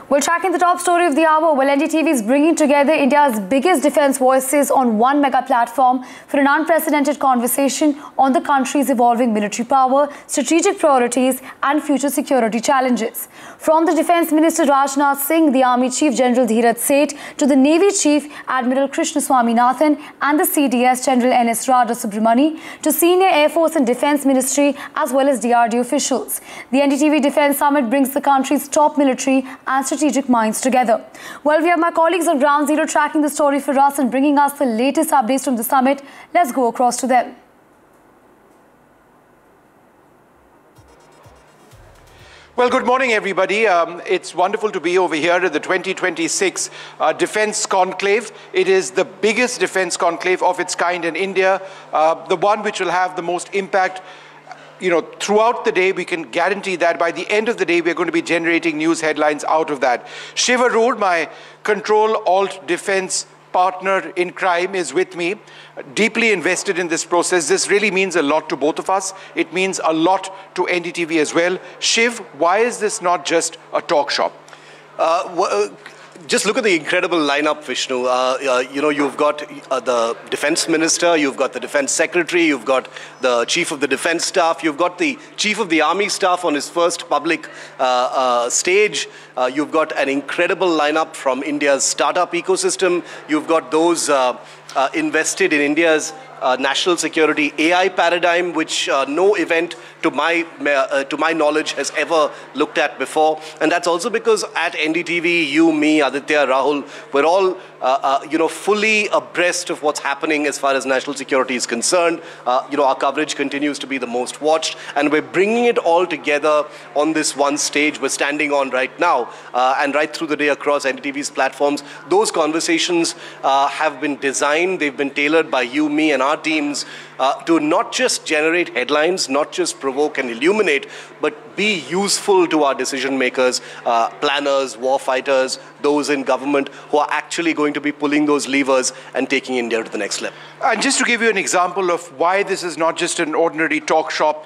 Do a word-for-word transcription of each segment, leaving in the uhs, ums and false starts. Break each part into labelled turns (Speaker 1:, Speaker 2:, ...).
Speaker 1: We're tracking the top story of the hour. Well, N D T V is bringing together India's biggest defence voices on one mega platform for an unprecedented conversation on the country's evolving military power, strategic priorities and future security challenges. From the Defence Minister Rajnath Singh, the Army Chief General Dheeraj Seth, to the Navy Chief Admiral Krishna Swaminathan and the C D S General N S Raja Subramani, to senior Air Force and Defence Ministry as well as D R D O officials. The N D T V Defence Summit brings the country's top military and strategic minds together. Well, we have my colleagues on Ground Zero tracking the story for us and bringing us the latest updates from the summit. Let's go across to them.
Speaker 2: Well, good morning, everybody. Um, it's wonderful to be over here at the twenty twenty-six uh, Defence Conclave. It is the biggest defence conclave of its kind in India, uh, the one which will have the most impact. You know, throughout the day, we can guarantee that by the end of the day, we're going to be generating news headlines out of that. Shiv Aroor, my Control Alt Defence partner in crime, is with me, deeply invested in this process. This really means a lot to both of us. It means a lot to N D T V as well. Shiv, why is this not just a talk shop?
Speaker 3: Uh, well, Just look at the incredible lineup, Vishnu. Uh, uh, you know, you've got uh, the Defence Minister, you've got the Defence Secretary, you've got the Chief of the Defence Staff, you've got the Chief of the Army Staff on his first public uh, uh, stage. Uh, you've got an incredible lineup from India's startup ecosystem. You've got those uh, uh, invested in India's Uh, national security A I paradigm, which uh, no event to my uh, to my knowledge has ever looked at before. And that's also because at N D T V, you, me, Aditya, Rahul, we're all uh, uh, you know fully abreast of what's happening as far as national security is concerned. Uh, you know, our coverage continues to be the most watched, and we're bringing it all together on this one stage we're standing on right now, uh, and right through the day across N D T V's platforms. Those conversations uh, have been designed, they've been tailored by you, me, and our teams uh, to not just generate headlines, not just provoke and illuminate, but be useful to our decision makers, uh, planners, war fighters, those in government who are actually going to be pulling those levers and taking India to the next level.
Speaker 2: And just to give you an example of why this is not just an ordinary talk shop,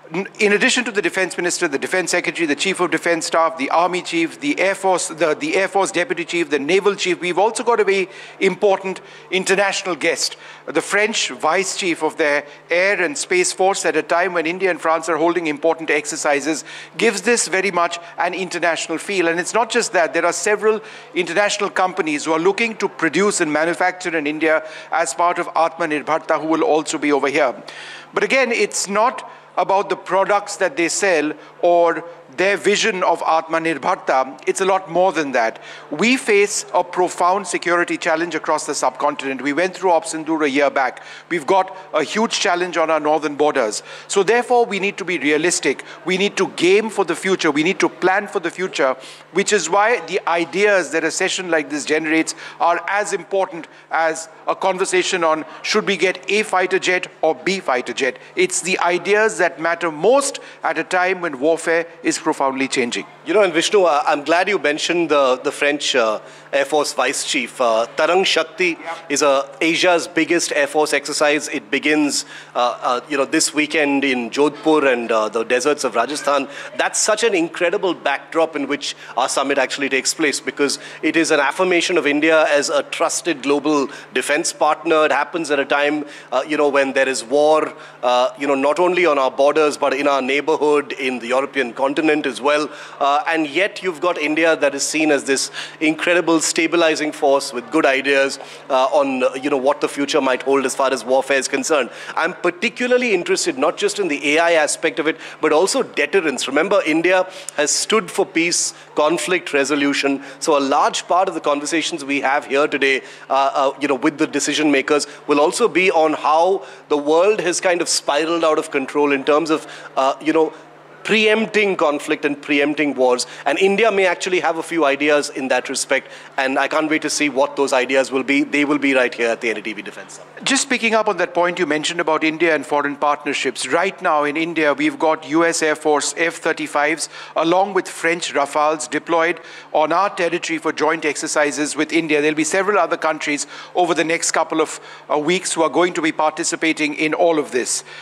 Speaker 2: in addition to the Defence Minister, the Defence Secretary, the Chief of Defence Staff, the Army Chief, the Air Force, the, the Air Force Deputy Chief, the Naval Chief, we've also got a very important international guest, the French Vice Chief of their Air and Space Force, at a time when India and France are holding important exercises, gives this very much an international feel. And it's not just that. There are several international companies who are looking to produce and manufacture in India as part of Atmanirbharta, who will also be over here. But again, it's not about the products that they sell or their vision of Atmanirbharta. It's a lot more than that. We face a profound security challenge across the subcontinent. We went through Operation Sindoor a year back. We've got a huge challenge on our northern borders. So therefore, we need to be realistic. We need to game for the future. We need to plan for the future, which is why the ideas that a session like this generates are as important as a conversation on should we get A fighter jet or B fighter jet. It's the ideas that matter most at a time when warfare is profoundly changing.
Speaker 3: You know, and Vishnu, uh, I'm glad you mentioned the, the French uh, Air Force Vice Chief. Uh, Tarang Shakti yeah. is uh, Asia's biggest Air Force exercise. It begins, uh, uh, you know, this weekend in Jodhpur and uh, the deserts of Rajasthan. That's such an incredible backdrop in which our summit actually takes place, because it is an affirmation of India as a trusted global defense partner. It happens at a time, uh, you know, when there is war, uh, you know, not only on our borders, but in our neighborhood, in the European continent as well. Uh, and yet you've got India that is seen as this incredible stabilizing force with good ideas uh, on, uh, you know, what the future might hold as far as warfare is concerned. I'm particularly interested not just in the A I aspect of it, but also deterrence. Remember, India has stood for peace, conflict resolution. So a large part of the conversations we have here today, uh, uh, you know, with the decision makers will also be on how the world has kind of spiraled out of control in terms of, uh, you know, preempting conflict and preempting wars. And India may actually have a few ideas in that respect. And I can't wait to see what those ideas will be. They will be right here at the N D T V Defence Summit.
Speaker 2: Just picking up on that point you mentioned about India and foreign partnerships. Right now in India, we've got U S Air Force F thirty-fives along with French Rafales deployed on our territory for joint exercises with India. There'll be several other countries over the next couple of uh, weeks who are going to be participating in all of this.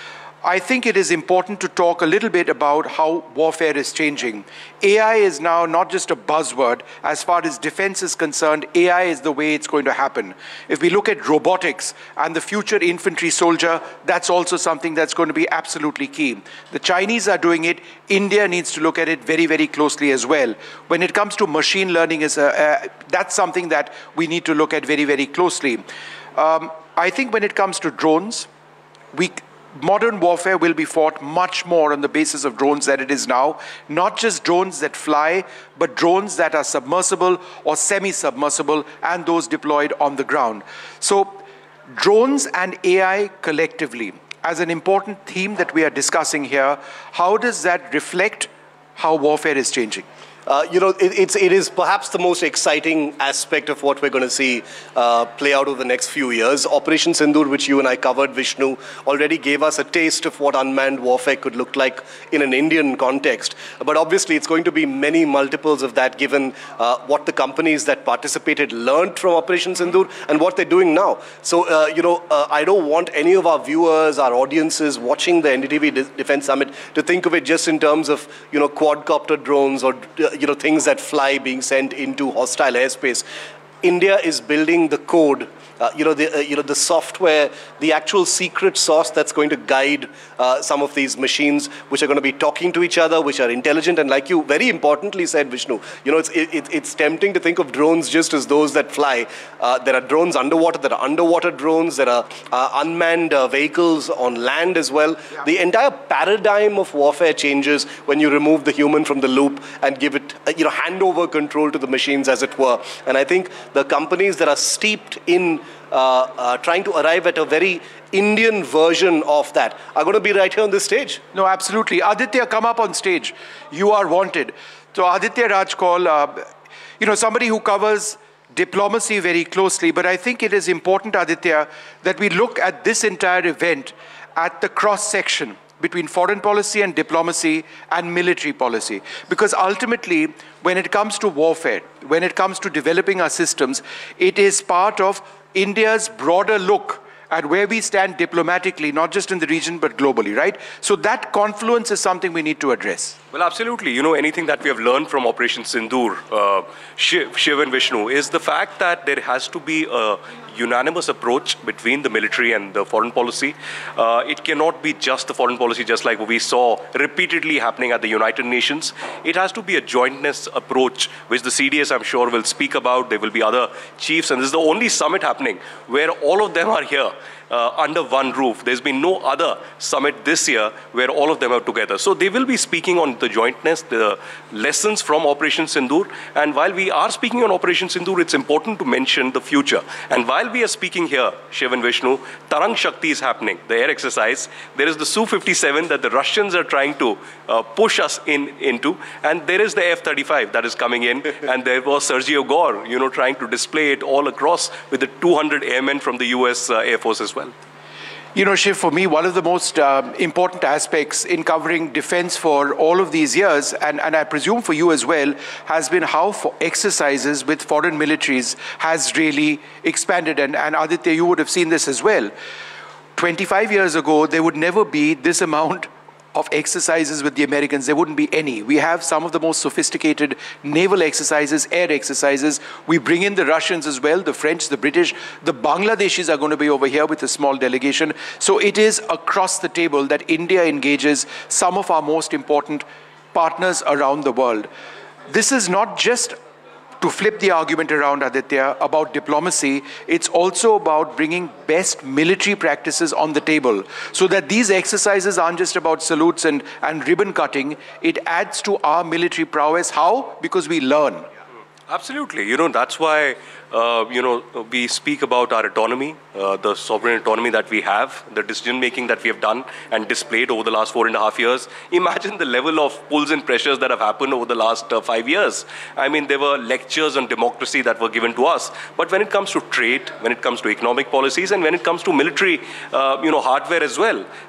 Speaker 2: I think it is important to talk a little bit about how warfare is changing. A I is now not just a buzzword. As far as defense is concerned, A I is the way it's going to happen. If we look at robotics and the future infantry soldier, that's also something that's going to be absolutely key. The Chinese are doing it. India needs to look at it very, very closely as well. When it comes to machine learning, is a, uh, that's something that we need to look at very, very closely. Um, I think when it comes to drones, we, modern warfare will be fought much more on the basis of drones than it is now. Not just drones that fly, but drones that are submersible or semi-submersible and those deployed on the ground. So drones and A I collectively, as an important theme that we are discussing here, how does that reflect how warfare is changing?
Speaker 3: Uh, you know, it, it's, it is perhaps the most exciting aspect of what we're going to see uh, play out over the next few years. Operation Sindoor, which you and I covered, Vishnu, already gave us a taste of what unmanned warfare could look like in an Indian context. But obviously, it's going to be many multiples of that, given uh, what the companies that participated learned from Operation Sindoor and what they're doing now. So, uh, you know, uh, I don't want any of our viewers, our audiences watching the N D T V Defense Summit to think of it just in terms of, you know, quadcopter drones or uh, you know, things that fly being sent into hostile airspace. India is building the code, uh, you know, the uh, you know the software, the actual secret sauce that's going to guide uh, some of these machines, which are going to be talking to each other, which are intelligent, and like you very importantly said, Vishnu, you know, it's it, it's tempting to think of drones just as those that fly. Uh, there are drones underwater, there are underwater drones, there are uh, unmanned uh, vehicles on land as well. Yeah. The entire paradigm of warfare changes when you remove the human from the loop and give it, uh, you know, hand over control to the machines, as it were. And I think the companies that are steeped in uh, uh, trying to arrive at a very Indian version of that are going to be right here on this stage.
Speaker 2: No, absolutely. Aditya, come up on stage. You are wanted. So Aditya Rajkaul, uh, you know, somebody who covers diplomacy very closely, but I think it is important, Aditya, that we look at this entire event at the cross-section between foreign policy and diplomacy and military policy. Because ultimately, when it comes to warfare, when it comes to developing our systems, it is part of India's broader look at where we stand diplomatically, not just in the region, but globally, right? So that confluence is something we need to address.
Speaker 4: Well, absolutely. You know, anything that we have learned from Operation Sindoor, uh, Shiv, Shiv and Vishnu, is the fact that there has to be a unanimous approach between the military and the foreign policy. Uh, it cannot be just the foreign policy, just like we saw repeatedly happening at the United Nations. It has to be a jointness approach, which the C D S, I'm sure, will speak about. There will be other chiefs, and this is the only summit happening where all of them are here. Uh, under one roof. There's been no other summit this year where all of them are together. So they will be speaking on the jointness, the lessons from Operation Sindoor. And while we are speaking on Operation Sindoor, it's important to mention the future. And while we are speaking here, Shiv and Vishnu, Tarang Shakti is happening, the air exercise. There is the S U fifty-seven that the Russians are trying to uh, push us in into. And there is the F thirty-five that is coming in. And there was Sergio Gore, you know, trying to display it all across with the two hundred airmen from the U S uh, Air Force as well.
Speaker 2: You know, Shiv, for me, one of the most uh, important aspects in covering defense for all of these years, and, and I presume for you as well, has been how for exercises with foreign militaries has really expanded. And, and Aditya, you would have seen this as well. twenty-five years ago, there would never be this amount of exercises with the Americans. There wouldn't be any. We have some of the most sophisticated naval exercises, air exercises. We bring in the Russians as well, the French, the British, the Bangladeshis are going to be over here with a small delegation. So it is across the table that India engages some of our most important partners around the world. This is not just to flip the argument around, Aditya, about diplomacy, it's also about bringing best military practices on the table so that these exercises aren't just about salutes and, and ribbon cutting. It adds to our military prowess. How? Because we learn.
Speaker 4: Absolutely. You know, that's why, uh, you know, we speak about our autonomy, uh, the sovereign autonomy that we have, the decision-making that we have done and displayed over the last four and a half years. Imagine the level of pulls and pressures that have happened over the last uh, five years. I mean, there were lectures on democracy that were given to us. But when it comes to trade, when it comes to economic policies, and when it comes to military, uh, you know, hardware as well,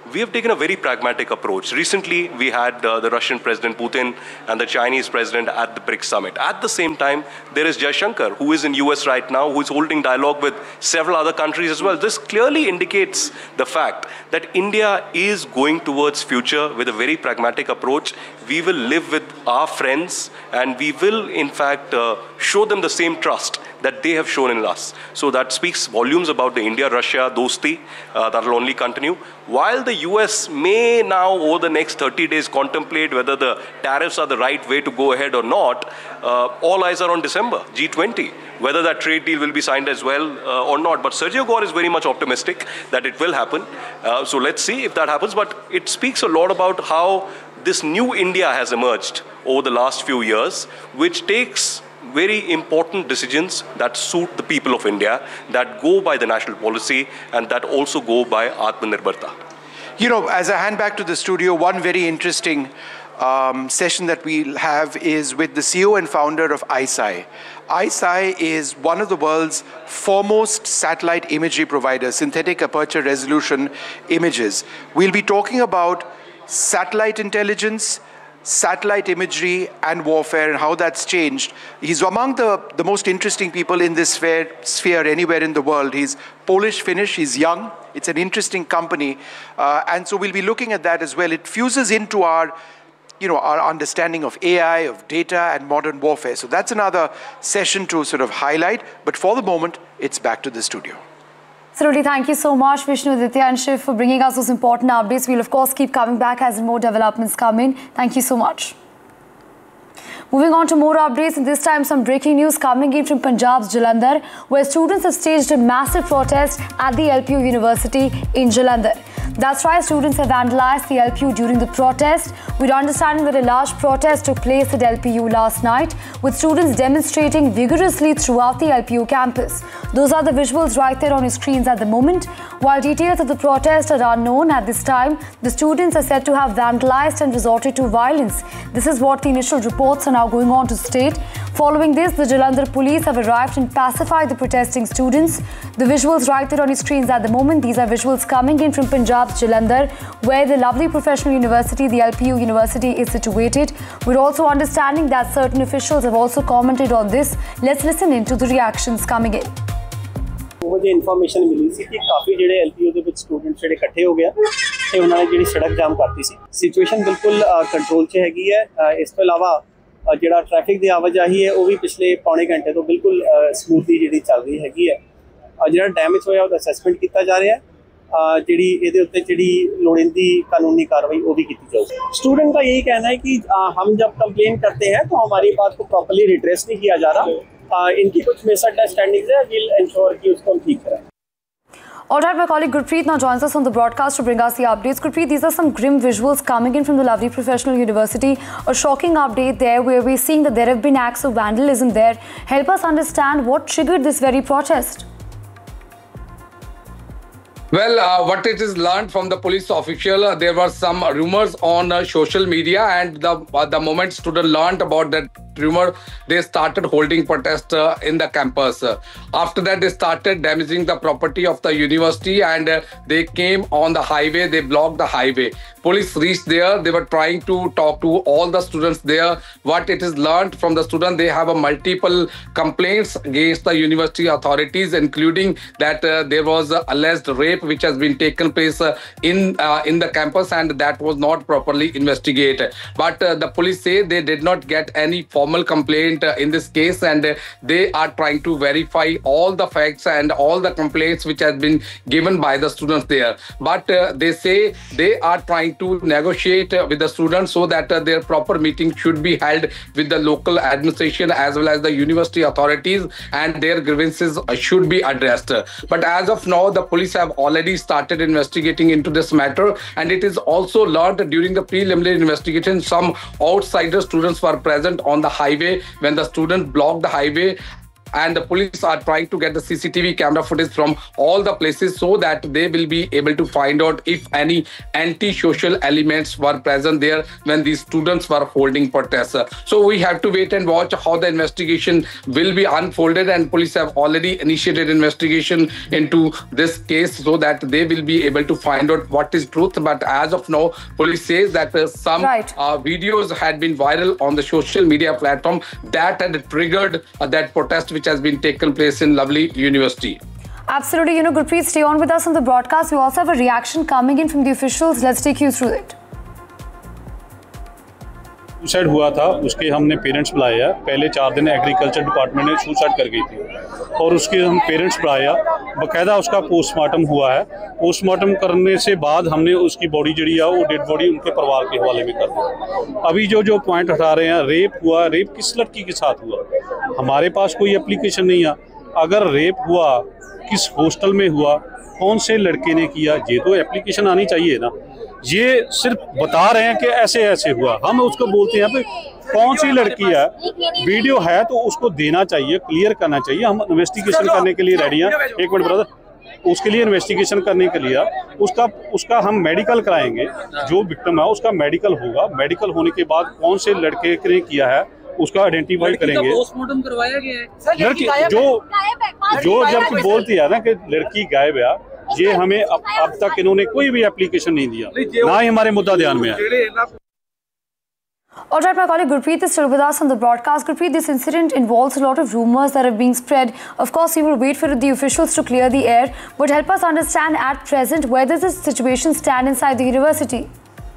Speaker 4: we have taken a very pragmatic approach. Recently, we had uh, the Russian President Putin and the Chinese President at the BRICS summit. At the same time, there is Jaishankar, who is in U S right now, who is holding dialogue with several other countries as well. This clearly indicates the fact that India is going towards future with a very pragmatic approach. We will live with our friends and we will, in fact, uh, show them the same trust that they have shown in us. So that speaks volumes about the India-Russia dosti uh, that will only continue. While the U S may now, over the next thirty days, contemplate whether the tariffs are the right way to go ahead or not, uh, all eyes are on December, G twenty, whether that trade deal will be signed as well uh, or not. But Sergio Gore is very much optimistic that it will happen. Uh, so let's see if that happens. But it speaks a lot about how this new India has emerged over the last few years, which takes very important decisions that suit the people of India, that go by the national policy and that also go by Atmanirbharta.
Speaker 2: You know, as I hand back to the studio, one very interesting um, session that we'll have is with the C E O and founder of I S I. I S I is one of the world's foremost satellite imagery providers, synthetic aperture resolution images. We'll be talking about satellite intelligence, satellite imagery and warfare and how that's changed. He's among the, the most interesting people in this sphere, sphere anywhere in the world. He's Polish-Finnish, he's young. It's an interesting company. Uh, and so we'll be looking at that as well. It fuses into our, you know, our understanding of A I, of data and modern warfare. So that's another session to sort of highlight. But for the moment, it's back to the studio.
Speaker 1: Absolutely. Thank you so much, Vishnu, Aditya and Shiv, for bringing us those important updates. We'll, of course, keep coming back as more developments come in. Thank you so much. Moving on to more updates, and this time some breaking news coming in from Punjab's Jalandhar, where students have staged a massive protest at the L P U University in Jalandhar. That's right, students have vandalized the L P U during the protest. We're understanding that a large protest took place at L P U last night, with students demonstrating vigorously throughout the L P U campus. Those are the visuals right there on your screens at the moment. While details of the protest are unknown at this time, the students are said to have vandalized and resorted to violence. This is what the initial reports are now going on to state. Following this, the Jalandhar police have arrived and pacified the protesting students. The visuals right there on your screens at the moment, these are visuals coming in from Punjab's Jalandhar, where the lovely professional university, the L P U University, is situated. We're also understanding that certain officials have also commented on this. Let's listen in to the reactions coming in.
Speaker 5: मुझे information मिली सी कि काफ़ी ਜਿਹੜੇ L P U ਦੇ ਵਿੱਚ students ਜਿਹੜੇ ਇਕੱਠੇ ਹੋ ਗਏ ਤੇ ਉਹਨਾਂ ਨੇ ਜਿਹੜੀ ਸੜਕ ਜਾਮ ਕਰਤੀ ਸੀ। ਸਿਚੁਏਸ਼ਨ ਬਿਲਕੁਲ ਕੰਟਰੋਲ 'ਚ ਹੈਗੀ ਹੈ। ਇਸ ਤੋਂ ਇਲਾਵਾ ਜਿਹੜਾ ਟ੍ਰੈਫਿਕ ਦੀ ਆਵਾਜਾਈ ਹੈ ਉਹ ਵੀ ਪਿਛਲੇ ਪੌਣੇ ਘੰਟੇ ਤੋਂ ਬਿਲਕੁਲ ਸਮੂਥਲੀ ਜਿਹੜੀ ਚੱਲ ਰਹੀ ਹੈਗੀ ਹੈ। ਜਿਹੜਾ ਡੈਮੇਜ ਹੋਇਆ ਉਹਦਾ ਅਸੈਸਮੈਂਟ ਕੀਤਾ ਜਾ ਰਿਹਾ है। ਜਿਹੜੀ ਇਹਦੇ ਉੱਤੇ ਜਿਹੜੀ ਲੋੜੀਂਦੀ कानूनी कार्रवाई वो भी की जाएगी। स्टूडेंट का यही कहना है कि हम जब कंप्लेन करते हैं तो हमारी बात को प्रॉपर्ली रिड्रेस नहीं किया जा रहा। इनकी कुछ मिसअंडरस्टैंडिंग्स है, विल इंश्योर कि उसको हम ठीक करें।
Speaker 1: All right, my colleague Gurpreet now joins us on the broadcast to bring us the updates. Gurpreet, these are some grim visuals coming in from the lovely professional university. A shocking update there where we're seeing that there have been acts of vandalism there. Help us understand what triggered this very protest.
Speaker 6: Well, uh, what it is learned from the police official, uh, there were some rumors on uh, social media, and the uh, the moment students learned about that rumor, they started holding protest uh, in the campus. Uh, after that, they started damaging the property of the university, and uh, they came on the highway, they blocked the highway. Police reached there, they were trying to talk to all the students there. What it is learned from the students, they have a multiple complaints against the university authorities, including that uh, there was uh, alleged rape which has been taken place uh, in uh, in the campus, and that was not properly investigated. But uh, the police say they did not get any formal complaint uh, in this case, and uh, they are trying to verify all the facts and all the complaints which has been given by the students there. But uh, they say they are trying to negotiate uh, with the students so that uh, their proper meeting should be held with the local administration as well as the university authorities, and their grievances uh, should be addressed. But as of now, the police have already started investigating into this matter, and it is also learned during the preliminary investigation some outsider students were present on the highway when the students blocked the highway. and the police are trying to get the C C T V camera footage from all the places so that they will be able to find out if any anti-social elements were present there when these students were holding protests. So we have to wait and watch how the investigation will be unfolded, and police have already initiated investigation into this case so that they will be able to find out what is truth. But as of now, police says that uh, some
Speaker 1: right.
Speaker 6: uh, videos had been viral on the social media platform that had triggered uh, that protest which has been taken place in Lovely University.
Speaker 1: Absolutely. You know, Gurpreet, stay on with us on the broadcast. We also have a reaction coming in from the officials. Let's take you through it.
Speaker 7: Suicide हुआ था, उसके हमने parents बुलाया। पहले चार दिन agriculture department ने suicide कर गई थी और उसके हम पेरेंट्स बुलाया, बाकायदा उसका पोस्टमार्टम हुआ है। पोस्टमार्टम करने से बाद हमने उसकी बॉडी जड़ी है वो डेड बॉडी उनके परिवार के हवाले में कर दी। अभी जो जो पॉइंट हटा रहे हैं, रेप हुआ, रेप किस लड़की के साथ हुआ, हमारे पास कोई एप्लीकेशन नहीं है। अगर रेप हुआ, किस हॉस्टल में हुआ, कौन से लड़के ने किया, ये तो एप्लीकेशन आनी चाहिए ना। ये सिर्फ बता रहे हैं कि ऐसे ऐसे हुआ, हम उसको बोलते हैं कौन सी लड़की है, वीडियो है तो उसको देना चाहिए, क्लियर करना चाहिए। हम इन्वेस्टिगेशन करने के लिए रेडी हैं। एक मिनट ब्रदर, उसके लिए इन्वेस्टिगेशन करने के लिए उसका उसका हम मेडिकल कराएंगे। जो विक्टिम है उसका मेडिकल होगा, मेडिकल होने के बाद कौन से लड़के ने किया है उसका आइडेंटिफाई करेंगे।
Speaker 8: पोस्टमार्टम करवाया गया है।
Speaker 7: लड़की जो जो जब बोलती है ना कि लड़की गायब है, ये हमें अब, अब तक इन्होंने कोई भी एप्लीकेशन नहीं दिया, ना ही हमारे मुद्दा ध्यान में है।
Speaker 1: All right, my colleague Gurpreet is still with us on the broadcast. Gurpreet, this incident involves a lot of rumors that are being spread. Of course, we will wait for the officials to clear the air, but help us understand at present where does this situation stand inside the university?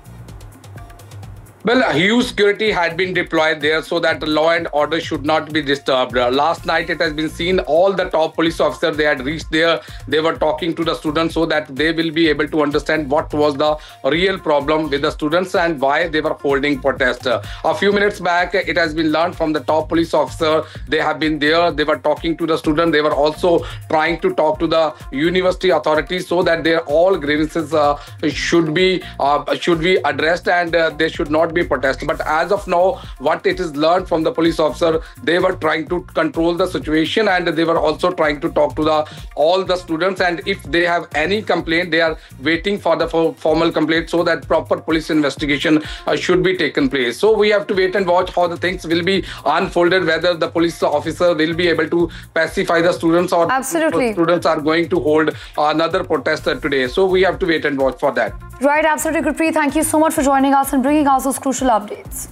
Speaker 6: Well, a huge security had been deployed there so that the law and order should not be disturbed. Uh, last night, it has been seen all the top police officers, they had reached there. They were talking to the students so that they will be able to understand what was the real problem with the students and why they were holding protest. Uh, a few minutes back, it has been learned from the top police officer. They have been there. They were talking to the students. They were also trying to talk to the university authorities so that their all grievances uh, should be uh, should be addressed and uh, they should not be protest. But as of now, what it is learned from the police officer, they were trying to control the situation and they were also trying to talk to the all the students, and if they have any complaint, they are waiting for the for formal complaint so that proper police investigation uh, should be taken place. So we have to wait and watch how the things will be unfolded, whether the police officer will be able to pacify the students or
Speaker 1: absolutely
Speaker 6: students are going to hold another protest today. So we have to wait and watch for that.
Speaker 1: Right, absolutely. Gurpreet, thank you so much for joining us and bringing us those crucial updates.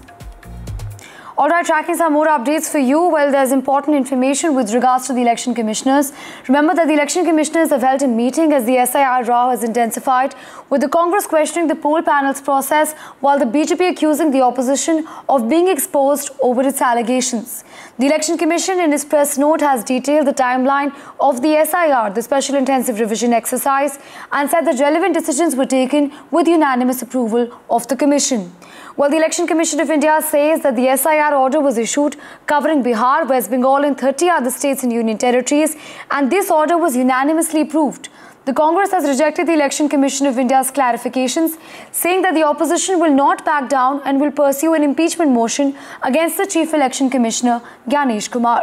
Speaker 1: All right, tracking some more updates for you. Well, there's important information with regards to the election commissioners. Remember that the election commissioners have held a meeting as the S I R row has intensified, with the Congress questioning the poll panel's process while the B J P accusing the opposition of being exposed over its allegations. The Election Commission in its press note has detailed the timeline of the S I R, the Special Intensive Revision exercise, and said that relevant decisions were taken with unanimous approval of the Commission. Well, the Election Commission of India says that the S I R order was issued covering Bihar, West Bengal and thirty other states and union territories, and this order was unanimously approved. The Congress has rejected the Election Commission of India's clarifications, saying that the opposition will not back down and will pursue an impeachment motion against the Chief Election Commissioner, Gyanesh Kumar.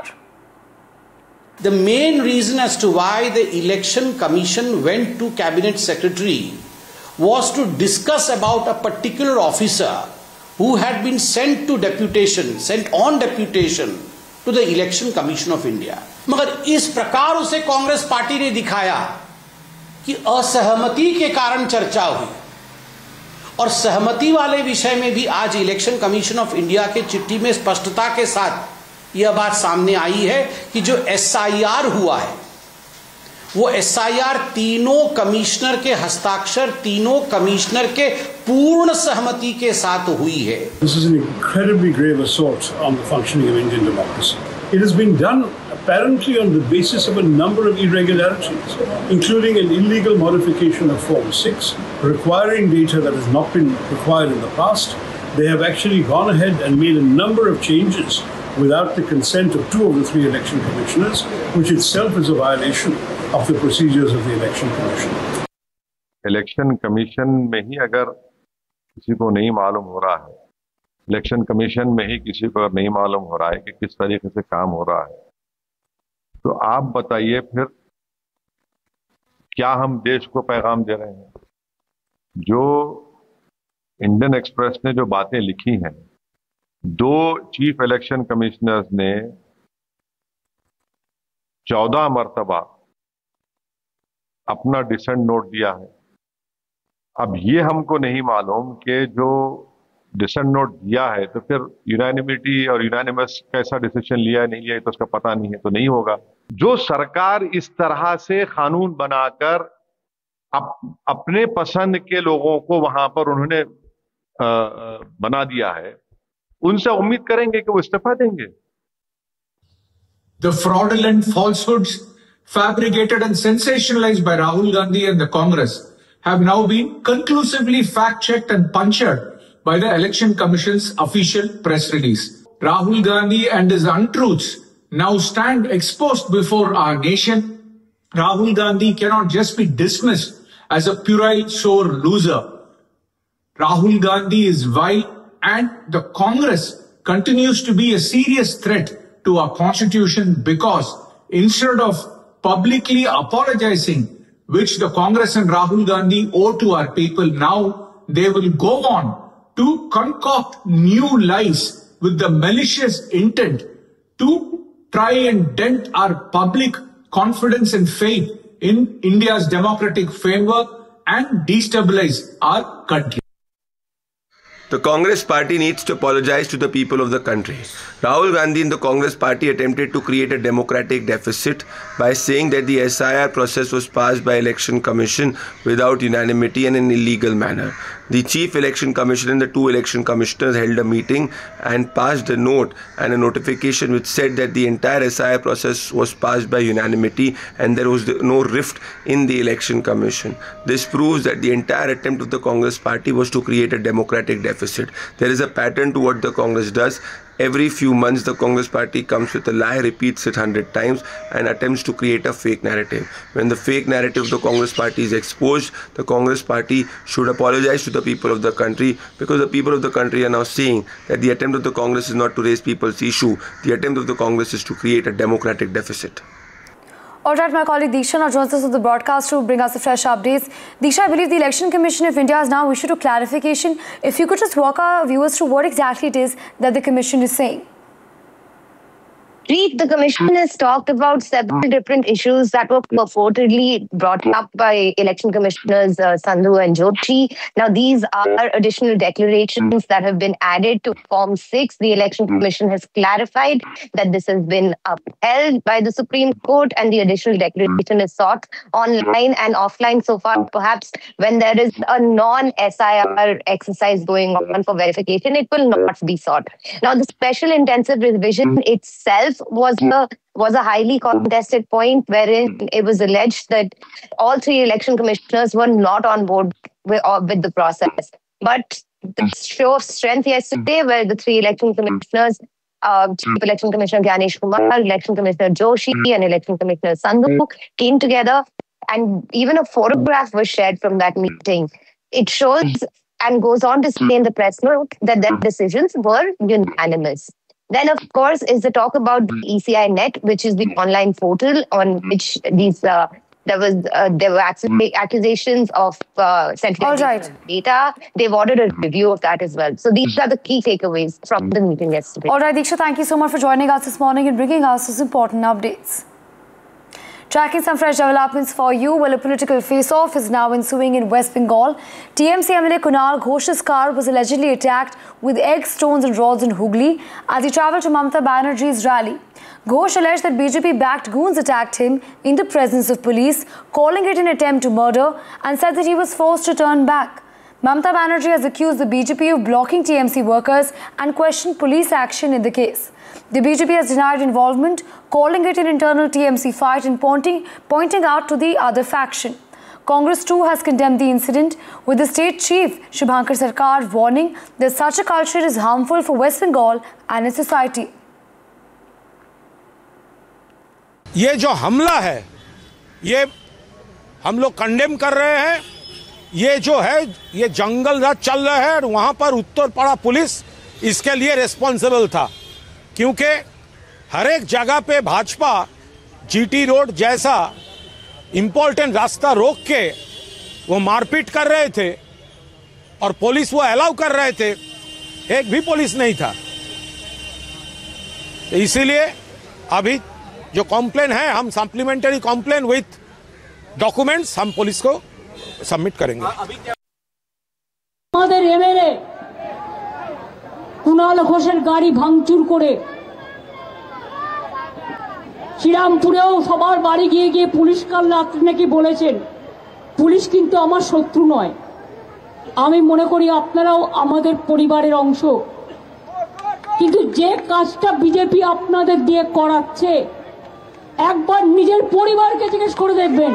Speaker 9: The main reason as to why the Election Commission went to Cabinet Secretary was to discuss about a particular officer who had been sent to deputation, sent on deputation to the Election Commission of India. मगर इस प्रकार उसे Congress party ने दिखाया कि असहमति के कारण चर्चा हुई, और सहमति वाले विषय में भी आज इलेक्शन कमीशन ऑफ इंडिया के चिट्ठी में स्पष्टता के साथ यह बात सामने आई है कि जो एस आई आर हुआ है वो एस आई आर तीनों कमिश्नर के हस्ताक्षर, तीनों कमिश्नर के पूर्ण सहमति के साथ हुई है.
Speaker 10: This is an incredibly grave assault on the functioning of Indian democracy. It has been done apparently on the basis of a number of irregularities, including an illegal modification of Form six, requiring data that has not been required in the past. They have actually gone ahead and made a number of changes without the consent of two of the three election commissioners, which itself is a violation of the procedures of the Election Commission.
Speaker 11: Election commission में ही अगर किसी को नहीं मालूम हो रहा है, election commission में ही किसी को नहीं मालूम हो रहा है कि किस तरीके से काम हो रहा है, तो आप बताइए फिर क्या हम देश को पैगाम दे रहे हैं? जो इंडियन एक्सप्रेस ने जो बातें लिखी हैं, दो चीफ इलेक्शन कमिश्नर्स ने चौदह मर्तबा अपना डिसेंट नोट दिया है। अब ये हमको नहीं मालूम कि जो डिसेंट नोट दिया है तो फिर यूनानिमिटी और यूनानिमस कैसा डिसीजन लिया है नहीं लिया है तो उसका पता नहीं है, तो नहीं होगा। जो सरकार इस तरह से कानून बनाकर अप, अपने पसंद के लोगों को वहां पर उन्होंने आ, बना दिया है, उनसे उम्मीद करेंगे कि वो इस्तीफा देंगे।
Speaker 12: The fraudulent falsehoods fabricated and sensationalized by Rahul Gandhi and the Congress have now been conclusively fact-checked and punctured by the Election Commission's official press release. Rahul Gandhi and his untruths now stand exposed before our nation. Rahul Gandhi cannot just be dismissed as a puerile, sore loser. Rahul Gandhi is vile, and the Congress continues to be a serious threat to our constitution because instead of publicly apologizing, which the Congress and Rahul Gandhi owe to our people, now they will go on to concoct new lies with the malicious intent to try and dent our public confidence and faith in India's democratic framework and destabilize our country.
Speaker 13: The Congress party needs to apologize to the people of the country. Rahul Gandhi and the Congress party attempted to create a democratic deficit by saying that the S I R process was passed by Election Commission without unanimity and in an illegal manner. The Chief Election Commissioner and the two election commissioners held a meeting and passed a note and a notification which said that the entire S I R process was passed by unanimity and there was no rift in the Election Commission. This proves that the entire attempt of the Congress party was to create a democratic deficit. There is a pattern to what the Congress does. Every few months, the Congress party comes with a lie, repeats it hundred times, and attempts to create a fake narrative. When the fake narrative of the Congress party is exposed, the Congress party should apologize to the people of the country, because the people of the country are now seeing that the attempt of the Congress is not to raise people's issue. The attempt of the Congress is to create a democratic deficit.
Speaker 1: All right, my colleague Diksha now joins us on the broadcast to bring us the fresh updates. Diksha, I believe the Election Commission of India has now issued a clarification. If you could just walk our viewers through what exactly it is that the Commission is saying.
Speaker 14: The Commission has talked about several different issues that were purportedly brought up by Election Commissioners uh, Sandhu and Joshi. Now, these are additional declarations that have been added to Form six. The Election Commission has clarified that this has been upheld by the Supreme Court, and the additional declaration is sought online and offline so far. Perhaps when there is a non-S I R exercise going on for verification, it will not be sought. Now, the special intensive revision itself was a was a highly contested point, wherein it was alleged that all three election commissioners were not on board with, uh, with the process. But the show of strength yesterday, where the three election commissioners, uh, Chief Election Commissioner Gyanesh Kumar, Election Commissioner Joshi, and Election Commissioner Sandhu came together, and even a photograph was shared from that meeting. It shows and goes on to say in the press note that their decisions were unanimous. Then, of course, is the talk about the E C I Net, which is the online portal on which these uh, there was uh, there were accusations of uh, centralization right. of data. They've ordered a review of that as well. So these are the key takeaways from the meeting yesterday.
Speaker 1: All right, Diksha, thank you so much for joining us this morning and bringing us these important updates. Tracking some fresh developments for you. Well, a political face-off is now ensuing in West Bengal. T M C M L A Kunal Ghosh's car was allegedly attacked with egg, stones and rods in Hooghly as he travelled to Mamata Banerjee's rally. Ghosh alleged that B J P-backed goons attacked him in the presence of police, calling it an attempt to murder, and said that he was forced to turn back. Mamata Banerjee has accused the B J P of blocking T M C workers and questioned police action in the case. The B J P has denied involvement, calling it an internal T M C fight and pointing, pointing out to the other faction. Congress too has condemned the incident, with the state chief Shubhankar Sarkar warning that such a culture is harmful for West Bengal and its society.
Speaker 15: ये जो हमला है, ये हम लोग condemn कर रहे हैं. ये जो है, ये जंगल राज चल रहा है और वहाँ पर उत्तरपाड़ा पुलिस इसके लिए रिस्पॉन्सिबल था, क्योंकि हर एक जगह पे भाजपा जीटी रोड जैसा इंपॉर्टेंट रास्ता रोक के वो मारपीट कर रहे थे और पुलिस वो अलाउ कर रहे थे, एक भी पुलिस नहीं था। तो इसीलिए अभी जो कॉम्प्लेन है, हम सप्लीमेंट्री कॉम्प्लेन विथ डॉक्यूमेंट्स हम पुलिस को सबमिट करेंगे।
Speaker 16: আমাদের এমএলএ কুণাল ঘোষের গাড়ি ভাঙচুর করে শ্রীরামপুরেও সবার বাড়ি গিয়ে গিয়ে পুলিশ কাল রাত্রে নাকি বলেছেন পুলিশ কিন্তু আমার শত্রু নয়। আমি মনে করি আপনারাও আমাদের পরিবারের অংশ, কিন্তু যে কাজটা বিজেপি আপনাদের দিয়ে করাচ্ছে একবার নিজের পরিবারকে জিজ্ঞেস করে দেখবেন।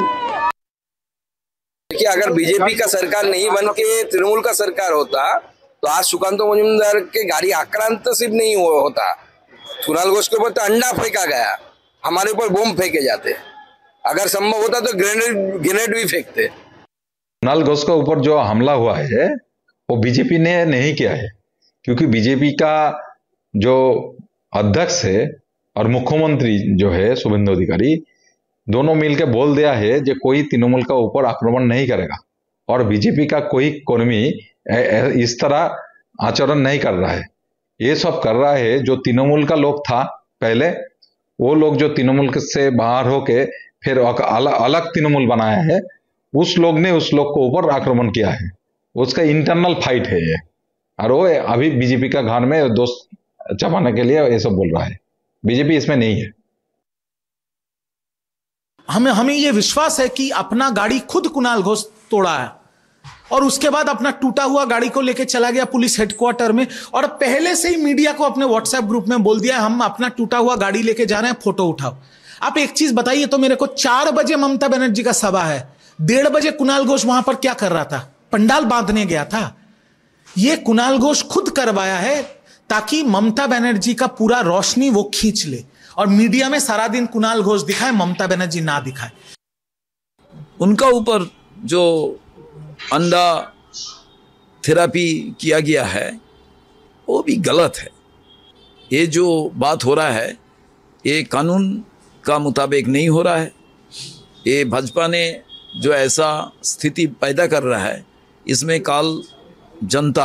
Speaker 17: कि अगर बीजेपी का सरकार नहीं बन के तृणमूल का सरकार होता तो आज सुकांत मजूमदार के गाड़ी आक्रांत सिर्फ नहीं होता, कुणाल घोष के ऊपर तो अंडा फेंका गया, हमारे ऊपर बम फेंके जाते, अगर संभव होता तो ग्रेनेड ग्रेनेड भी फेंकते।
Speaker 18: कुणाल घोष के ऊपर जो हमला हुआ है वो बीजेपी ने नहीं किया है, क्योंकि बीजेपी का जो अध्यक्ष है और मुख्यमंत्री जो है शुभेंदु अधिकारी, दोनों मिलकर बोल दिया है कि कोई तृणमूल का ऊपर आक्रमण नहीं करेगा और बीजेपी का कोई कर्मी इस तरह आचरण नहीं कर रहा है। ये सब कर रहा है जो तृणमूल का लोग था पहले, वो लोग जो तृणमूल से बाहर होके फिर अलग अलग तृणमूल बनाया है, उस लोग ने उस लोग को ऊपर आक्रमण किया है। उसका इंटरनल फाइट है ये, और वो अभी बीजेपी का घर में दोस्त चबाने के लिए ये सब बोल रहा है। बीजेपी इसमें नहीं है।
Speaker 9: हमें हमें ये विश्वास है कि अपना गाड़ी खुद कुणाल घोष तोड़ा है और उसके बाद अपना टूटा हुआ गाड़ी को लेके चला गया पुलिस हेडक्वार्टर में और पहले से ही मीडिया को अपने व्हाट्सएप ग्रुप में बोल दिया हम अपना टूटा हुआ गाड़ी लेके जा रहे हैं, फोटो उठाओ। आप एक चीज बताइए तो मेरे को, चार बजे ममता बनर्जी का सभा है, डेढ़ बजे कुणाल घोष वहां पर क्या कर रहा था? पंडाल बांधने गया था। ये कुणाल घोष खुद करवाया है ताकि ममता बनर्जी का पूरा रोशनी वो खींच ले और मीडिया में सारा दिन कुणाल घोष दिखाए, ममता बनर्जी ना दिखाए।
Speaker 19: उनका ऊपर जो अंडा थेरापी किया गया है वो भी गलत है। ये जो बात हो रहा है ये कानून का मुताबिक नहीं हो रहा है। ये भाजपा ने जो ऐसा स्थिति पैदा कर रहा है, इसमें काल जनता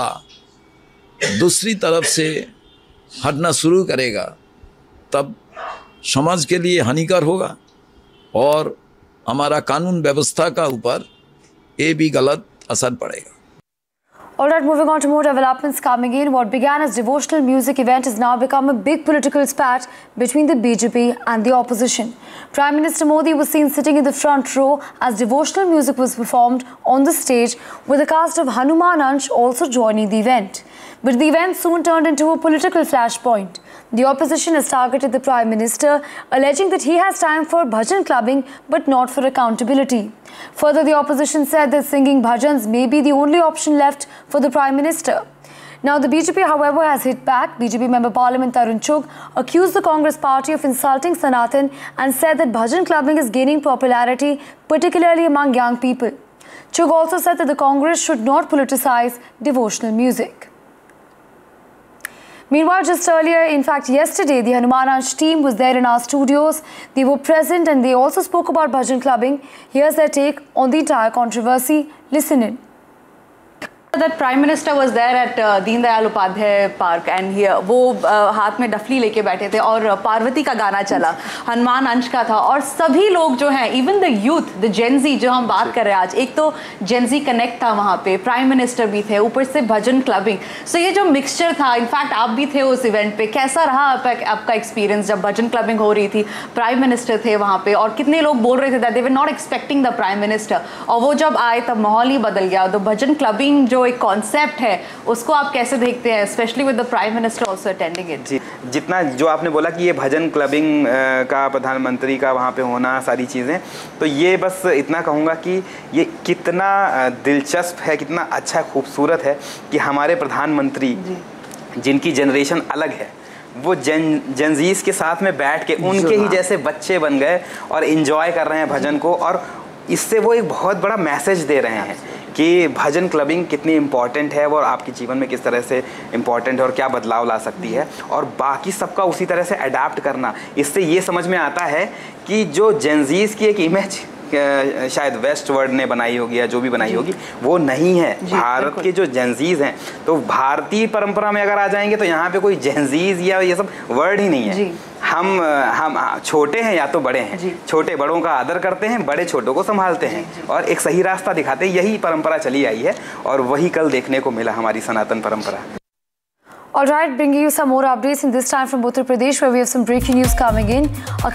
Speaker 19: दूसरी तरफ से हटना शुरू करेगा, तब समाज के लिए हानिकर होगा और हमारा कानून व्यवस्था का ऊपर ये भी गलत असर पड़ेगा।
Speaker 1: All right, moving on to more developments coming in. What began as devotional music event has now become a big political spat between the B J P and the opposition. Prime Minister Modi was seen sitting in the front row as devotional music was performed on the stage, with the cast of Hanuman Ansh also joining the event. But the event soon turned into a political flashpoint. The opposition has targeted the Prime Minister, alleging that he has time for bhajan clubbing but not for accountability. Further, the opposition said that singing bhajans may be the only option left for the Prime Minister. Now, the B J P, however, has hit back. B J P member Parliament Tarun Chugh accused the Congress party of insulting Sanatan and said that bhajan clubbing is gaining popularity, particularly among young people. Chugh also said that the Congress should not politicize devotional music. Meanwhile, just earlier, in fact yesterday, the Hanuman Ansh team was there in our studios. They were present and they also spoke about bhajan clubbing. Here's their take on the entire controversy. Listen in.
Speaker 20: That Prime Minister was there at uh, Deen Dayal Upadhyay Park and here वो uh, हाथ में डफली लेके बैठे थे और पार्वती का गाना चला, हनुमान अंश का था और सभी लोग जो हैं, even the youth, the Gen Z जो हम बात कर रहे हैं आज, एक तो जेनजी कनेक्ट था वहाँ पे, प्राइम मिनिस्टर भी थे, ऊपर से भजन क्लबिंग, सो ये जो मिक्सचर था, इनफैक्ट आप भी थे उस इवेंट पे, कैसा रहा आपका आपका एक्सपीरियंस जब भजन क्लबिंग हो रही थी, प्राइम मिनिस्टर थे वहाँ पे और कितने लोग बोल रहे थे that they were not expecting the prime minister, और वो जब आए तब माहौल ही बदल गया। तो भजन क्लबिंग जो एक कॉन्सेप्ट है उसको आप कैसे देखते हैं, specially with the prime minister also attending it?
Speaker 21: जी, जितना जो आपने बोला कि ये भजन क्लबिंग का प्रधानमंत्री का वहाँ पे होना, सारी चीज़ें, तो ये बस इतना कहूँगा कि ये कितना दिलचस्प है, कितना अच्छा खूबसूरत है कि हमारे प्रधानमंत्री जिनकी जनरेशन अलग है वो जन जनजीज के साथ में बैठ के उनके ही जैसे बच्चे बन गए और इन्जॉय कर रहे हैं भजन को, और इससे वो एक बहुत बड़ा मैसेज दे रहे हैं कि भजन क्लबिंग कितनी इम्पॉर्टेंट है और आपके जीवन में किस तरह से इम्पॉर्टेंट है और क्या बदलाव ला सकती है, और बाकी सबका उसी तरह से अडाप्ट करना। इससे ये समझ में आता है कि जो जेनजीज की एक इमेज शायद वेस्ट वर्ल्ड ने बनाई होगी या जो भी बनाई होगी वो नहीं है। भारत के जो जेनजीज हैं, तो भारतीय परंपरा में अगर आ जाएंगे तो यहाँ पे कोई जेनजीज या ये सब वर्ड ही नहीं है। हम हम छोटे हैं या तो बड़े हैं, छोटे बड़ों का आदर करते हैं, बड़े छोटों को संभालते हैं और एक सही रास्ता दिखाते हैं। यही परंपरा चली आई है और वही कल देखने को मिला हमारी सनातन परंपरा।
Speaker 1: All right, bringing you some more updates, and this time from Uttar Pradesh, where we have some breaking news coming in.